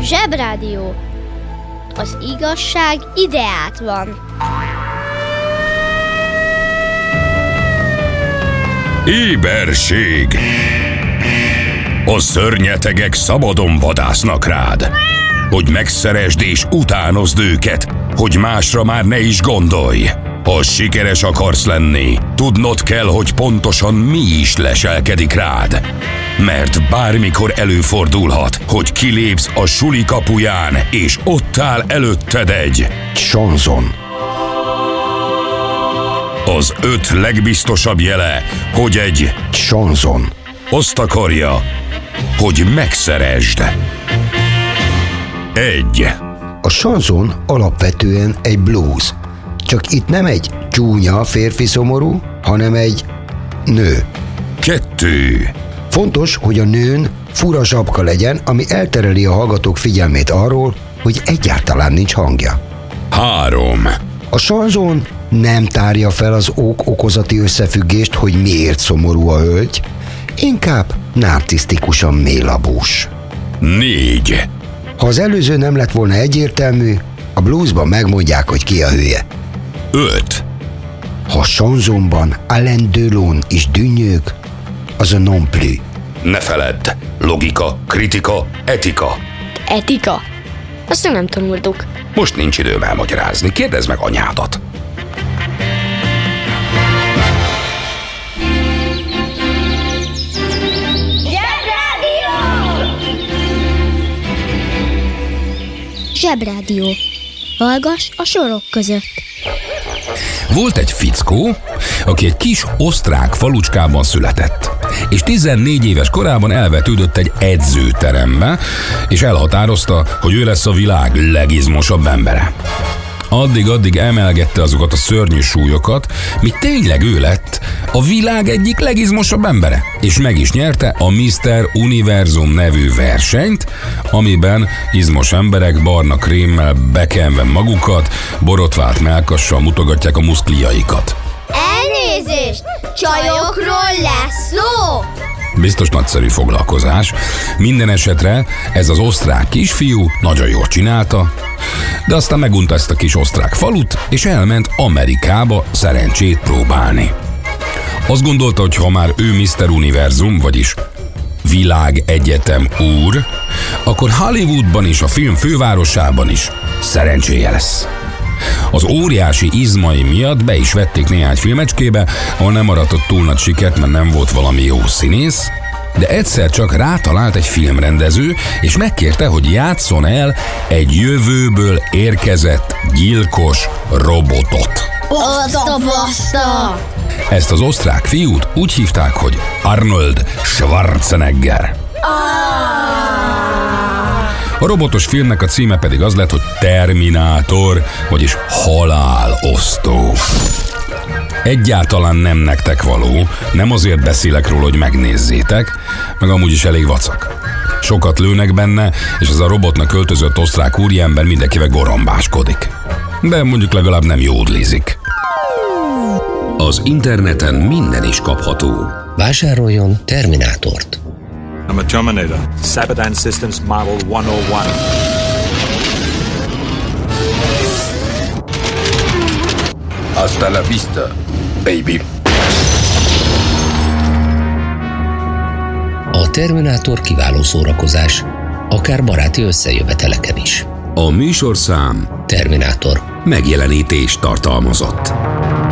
Zsebrádió. Az igazság ideát van. Éberség! A szörnyetegek szabadon vadásznak rád, hogy megszeresd és utánozd őket, hogy másra már ne is gondolj. Ha sikeres akarsz lenni, tudnod kell, hogy pontosan mi is leselkedik rád. Mert bármikor előfordulhat, hogy kilépsz a suli kapuján, és ott áll előtted egy Sanson. Az 5 legbiztosabb jele, hogy egy Sanson azt akarja, hogy megszeresd. 1. A chanson alapvetően egy blues. Csak itt nem egy csúnya férfi szomorú, hanem egy nő. 2. Fontos, hogy a nőn fura zsapka legyen, ami eltereli a hallgatók figyelmét arról, hogy egyáltalán nincs hangja. 3. A chanson nem tárja fel az ok-okozati összefüggést, hogy miért szomorú a hölgy, inkább narcisztikusan mélabús. 4. Ha az előző nem lett volna egyértelmű, a bluesban megmondják, hogy ki a hülye. 5. Ha a chansonban Alain Delon is dünnyög, az a non plus. Ne feledd, logika, kritika, etika. Etika? Azt még nem tanultuk. Most nincs időm elmagyarázni, kérdezd meg anyádat. Zsebrádió. Hallgass a sorok között. Volt egy fickó, aki egy kis osztrák falucskában született, és 14 éves korában elvetődött egy edzőterembe, és elhatározta, hogy ő lesz a világ legizmosabb embere. Addig emelgette azokat a szörnyű súlyokat, míg tényleg ő lett a világ egyik legizmosabb embere, és meg is nyerte a Mr. Univerzum nevű versenyt, amiben izmos emberek barna krémmel bekenve magukat, borotvált mellkassal mutogatják a muszklijaikat. Elnézést! Csajokról lesz szó! Biztos nagyszerű foglalkozás. Minden esetre ez az osztrák kisfiú nagyon jól csinálta, de aztán megunta ezt a kis osztrák falut, és elment Amerikába szerencsét próbálni. Azt gondolta, hogy ha már ő Mr. Univerzum, vagyis világegyetem úr, akkor Hollywoodban és a film fővárosában is szerencséje lesz. Az óriási izmai miatt be is vették néhány filmecskébe, ahol nem aratott túl nagy sikert, mert nem volt valami jó színész, de egyszer csak rátalált egy filmrendező, és megkérte, hogy játsszon el egy jövőből érkezett gyilkos robotot. Baszta! Ezt az osztrák fiút úgy hívták, hogy Arnold Schwarzenegger. A robotos filmnek a címe pedig az lett, hogy Terminátor, vagyis halálosztó. Egyáltalán nem nektek való, nem azért beszélek róla, hogy megnézzétek, meg amúgy is elég vacak. Sokat lőnek benne, és ez a robotnak öltözött osztrák úriember mindenkivel gorombáskodik. De mondjuk legalább nem jódlizik. Az interneten minden is kapható. Vásároljon Terminátort. I'm a Terminator. Sabadan Systems Model 101. Hasta la vista, baby. A Terminátor kiváló szórakozás, akár baráti összejöveteleken is. A műsorszám Terminátor megjelenítést tartalmazott.